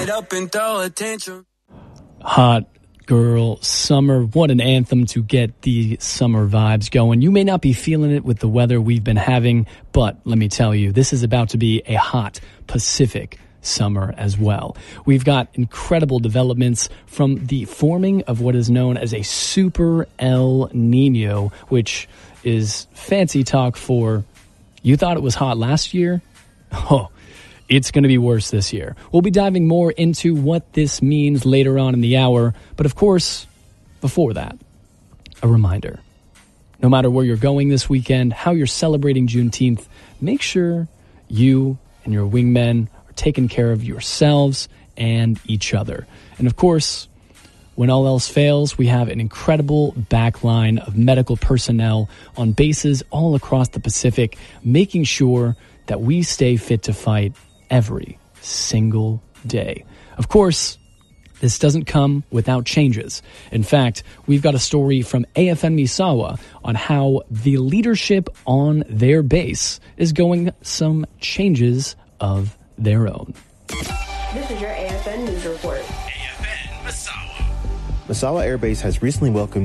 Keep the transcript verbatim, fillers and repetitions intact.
up and throw a tantrum. Hot Girl Summer. What an anthem to get the summer vibes going. You may not be feeling it with the weather we've been having, but let me tell you, this is about to be a hot Pacific summer as well. We've got incredible developments from the forming of what is known as a Super El Nino, which is fancy talk for you thought it was hot last year? Oh, it's going to be worse this year. We'll be diving more into what this means later on in the hour. But of course, before that, a reminder. No matter where you're going this weekend, how you're celebrating Juneteenth, make sure you and your wingmen are taking care of yourselves and each other. And of course, when all else fails, we have an incredible backline of medical personnel on bases all across the Pacific, making sure that we stay fit to fight every single day. Of course, this doesn't come without changes. In fact, we've got a story from A F N Misawa on how the leadership on their base is going some changes of their own. This is your A F N News Report. A F N Misawa. Misawa Air Base has recently welcomed